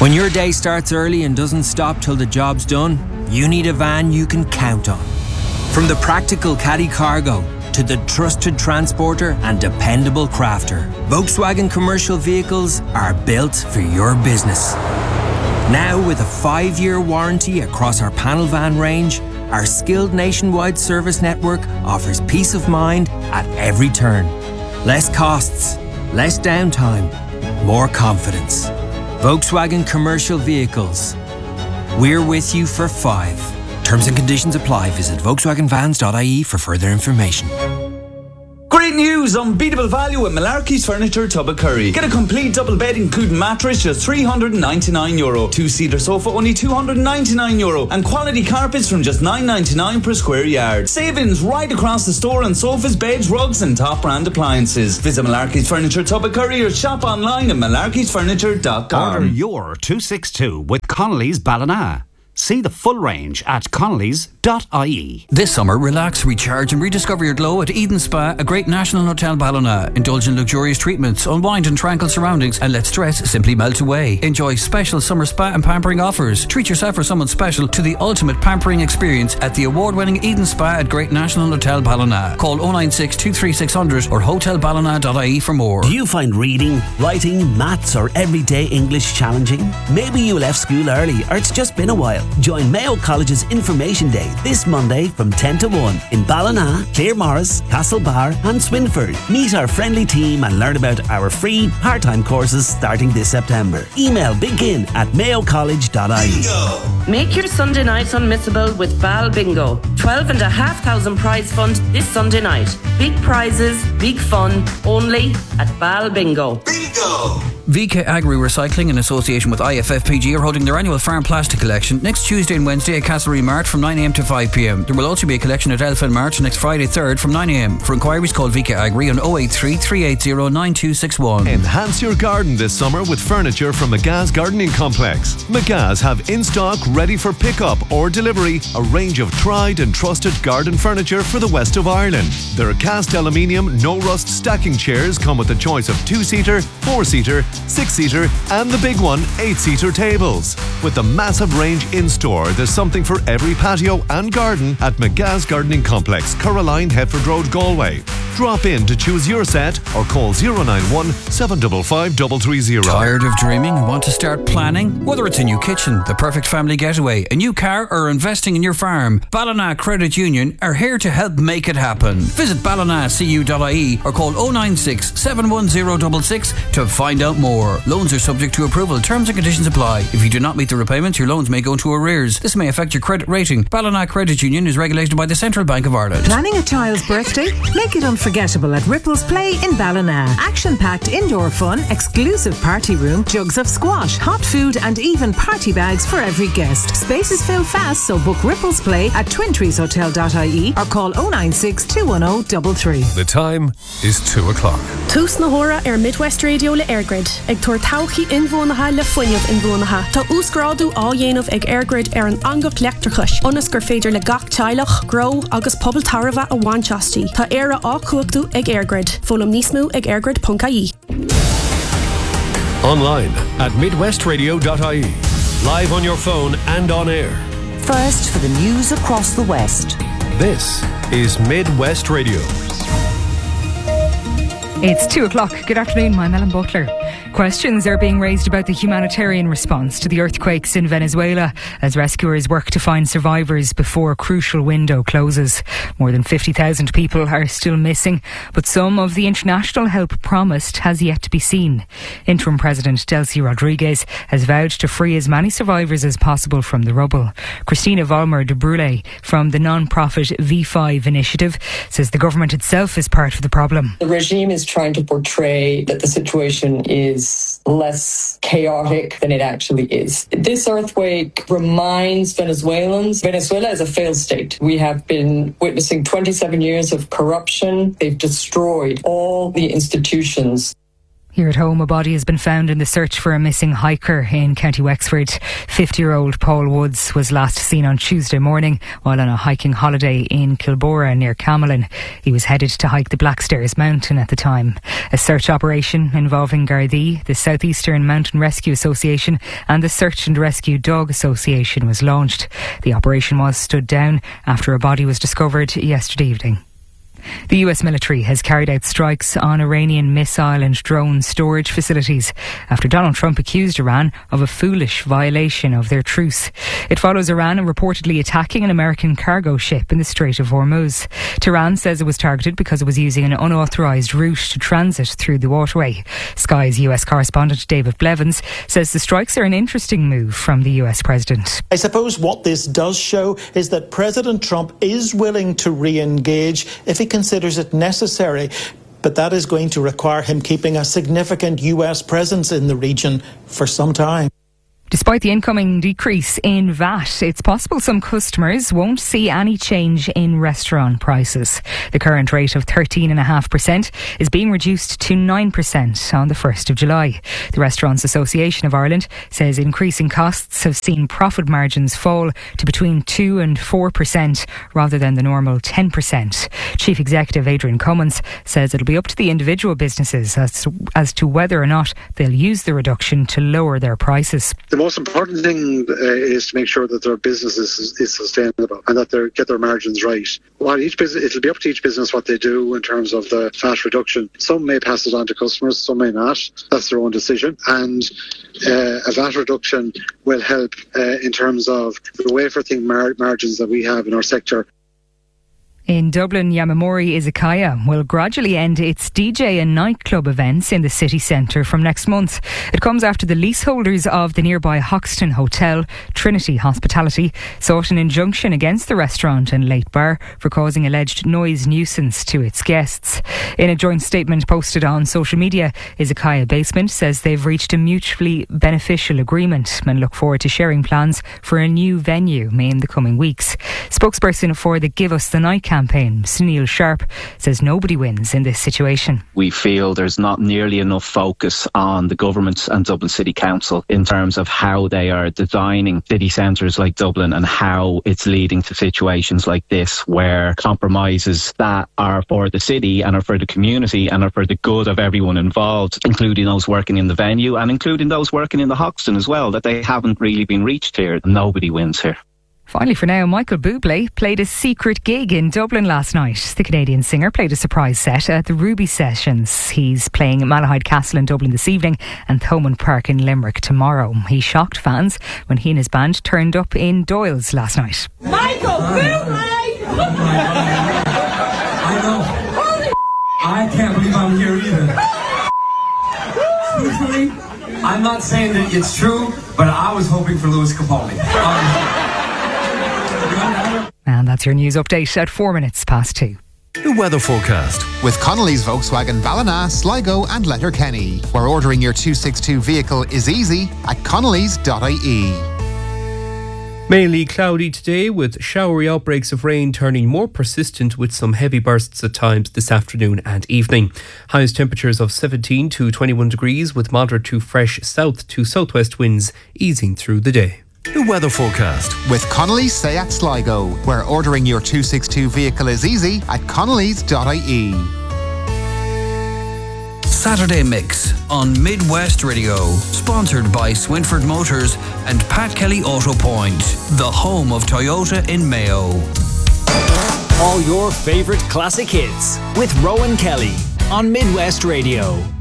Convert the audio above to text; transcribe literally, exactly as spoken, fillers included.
When your day starts early and doesn't stop till the job's done, you need a van you can count on. From the practical caddy cargo to the trusted transporter and dependable crafter, Volkswagen commercial vehicles are built for your business. Now with a five-year warranty across our panel van range, our skilled nationwide service network offers peace of mind at every turn. Less costs, less downtime, more confidence. Volkswagen commercial vehicles. We're with you for five. Terms and conditions apply. Visit Volkswagen Vans dot I E for further information. Great news! Unbeatable value at Malarkey's Furniture, Tubbercurry. Get a complete double bed including mattress, just three hundred ninety-nine euro. Two-seater sofa, only two hundred ninety-nine euro. And quality carpets from just nine ninety-nine per square yard. Savings right across the store on sofas, beds, rugs and top brand appliances. Visit Malarkey's Furniture, Tubbercurry or shop online at malarkeys furniture dot com. Order your two sixty-two with Connolly's Ballina. See the full range at connellys dot I E. This summer, relax, recharge and rediscover your glow at Eden Spa, a great national hotel Ballina. Indulge in luxurious treatments, unwind in tranquil surroundings and let stress simply melt away. Enjoy special summer spa and pampering offers. Treat yourself or someone special to the ultimate pampering experience at the award-winning Eden Spa at Great National Hotel Ballina. Call oh nine six, two three six hundred or hotel ballina dot I E for more. Do you find reading, writing, maths or everyday English challenging? Maybe you left school early or it's just been a while. Join Mayo College's Information Day this Monday from ten to one in Ballina, Claremorris, Castlebar and Swinford. Meet our friendly team and learn about our free part-time courses starting this September. Email begin at mayo college dot I E. Make your Sunday nights unmissable with Bal Bingo. twelve and a half thousand prize fund this Sunday night. Big prizes, big fun, only at Bal Bingo. Bingo! V K Agri Recycling in association with I F F P G are holding their annual farm plastic collection next Tuesday and Wednesday at Castlereagh Mart from nine a m to five p m. There will also be a collection at Elfin Mart next Friday third from nine a m. For inquiries call V K Agri on oh eight three, three eight zero, nine two six one. Enhance your garden this summer with furniture from McGath's Gardening Complex. McGath's have in stock, ready for pickup or delivery, a range of tried and trusted garden furniture for the west of Ireland. Their cast aluminium, no rust stacking chairs come with a choice of two-seater, four-seater, six-seater and the big one, eight-seater tables. With the massive range in-store, there's something for every patio and garden at McGath's Gardening Complex, Caroline, Headford Road, Galway. Drop in to choose your set or call oh nine one, seven five five, three three zero. Tired of dreaming and want to start planning? Whether it's a new kitchen, the perfect family getaway, a new car or investing in your farm, Ballina Credit Union are here to help make it happen. Visit ballina c u dot I E or call oh nine six, seven one zero six six to find out more. Loans are subject to approval. Terms and conditions apply. If you do not meet the repayments, your loans may go into arrears. This may affect your credit rating. Ballina Credit Union is regulated by the Central Bank of Ireland. Planning a child's birthday? Make it unforgettable at Ripples Play in Ballina. Action-packed indoor fun, exclusive party room, jugs of squash, hot food and even party bags for every guest. Spaces fill fast, so book Ripples Play at twin trees hotel dot I E or call oh nine six, two one oh, three three. The time is two o'clock. Tús na hora ar Midwest Radio le Airgrid. Ag tuair tauchi inbhuanacha le foiineamh inbhuanacha. Tá úscrádu á dhéanamh ag Airgrid ar an angach leachtarchais. Ionas gur féidir le gach teilech, grow agus pobl tarva a bhainteastí. Tá éire á cuachtú ag Airgrid. Fólam níos mó ag airgrid dot I E. Online at midwest radio dot I E. Live on your phone and on air. First for the news across the West. This is Midwest Radio. It's two o'clock. Good afternoon, I'm Ellen Butler. Questions are being raised about the humanitarian response to the earthquakes in Venezuela as rescuers work to find survivors before a crucial window closes. More than fifty thousand people are still missing, but some of the international help promised has yet to be seen. Interim President Delcy Rodriguez has vowed to free as many survivors as possible from the rubble. Christina Vollmer de Brule from the non-profit V five initiative says the government itself is part of the problem. The regime is trying to portray that the situation is less chaotic than it actually is. This earthquake reminds Venezuelans Venezuela is a failed state. We have been witnessing twenty-seven years of corruption. They've destroyed all the institutions. Here at home, a body has been found in the search for a missing hiker in County Wexford. fifty-year-old Paul Woods was last seen on Tuesday morning while on a hiking holiday in Kilbora near Camelin. He was headed to hike the Blackstairs Mountain at the time. A search operation involving Gardaí, the South Eastern Mountain Rescue Association and the Search and Rescue Dog Association was launched. The operation was stood down after a body was discovered yesterday evening. The U S military has carried out strikes on Iranian missile and drone storage facilities after Donald Trump accused Iran of a foolish violation of their truce. It follows Iran reportedly attacking an American cargo ship in the Strait of Hormuz. Tehran says it was targeted because it was using an unauthorised route to transit through the waterway. Sky's U S correspondent David Blevins says the strikes are an interesting move from the U S president. I suppose what this does show is that President Trump is willing to re-engage if he considers it necessary, but that is going to require him keeping a significant U S presence in the region for some time. Despite the incoming decrease in V A T, it's possible some customers won't see any change in restaurant prices. The current rate of thirteen point five percent is being reduced to nine percent on the first of July. The Restaurants Association of Ireland says increasing costs have seen profit margins fall to between two and four percent rather than the normal ten percent. Chief Executive Adrian Cummins says it'll be up to the individual businesses as to, as to whether or not they'll use the reduction to lower their prices. The most important thing uh, is to make sure that their business is, is sustainable and that they get their margins right. While each business, it'll be up to each business what they do in terms of the V A T reduction. Some may pass it on to customers, some may not. That's their own decision. And uh, a V A T reduction will help uh, in terms of the wafer thing mar- margins that we have in our sector. In Dublin, Yamamori Izakaya will gradually end its D J and nightclub events in the city centre from next month. It comes after the leaseholders of the nearby Hoxton Hotel, Trinity Hospitality, sought an injunction against the restaurant and late bar for causing alleged noise nuisance to its guests. In a joint statement posted on social media, Izakaya Basement says they've reached a mutually beneficial agreement and look forward to sharing plans for a new venue in the coming weeks. Spokesperson for the Give Us the Night campaign, Sunil Sharp, says nobody wins in this situation. We feel there's not nearly enough focus on the government and Dublin City Council in terms of how they are designing city centres like Dublin and how it's leading to situations like this where compromises that are for the city and are for the community and are for the good of everyone involved, including those working in the venue and including those working in the Hoxton as well, that they haven't really been reached here. Nobody wins here. Finally for now, Michael Bublé played a secret gig in Dublin last night. The Canadian singer played a surprise set at the Ruby Sessions. He's playing at Malahide Castle in Dublin this evening and Thomond Park in Limerick tomorrow. He shocked fans when he and his band turned up in Doyle's last night. Michael Bublé! I know. I can't believe I'm here either. Truthfully, I'm not saying that it's true, but I was hoping for Louis Capaldi. Um, And that's your news update at four minutes past two. The weather forecast with Connolly's Volkswagen Ballina, Sligo and Letterkenny, where ordering your two sixty-two vehicle is easy at connellys dot I E. Mainly cloudy today with showery outbreaks of rain turning more persistent with some heavy bursts at times this afternoon and evening. Highest temperatures of seventeen to twenty-one degrees with moderate to fresh south to southwest winds easing through the day. The weather forecast with Connolly's Seat Sligo, where ordering your two sixty-two vehicle is easy at connellys dot I E. Saturday Mix on Midwest Radio, sponsored by Swinford Motors and Pat Kelly Auto Point, the home of Toyota in Mayo. All your favourite classic hits with Rowan Kelly on Midwest Radio.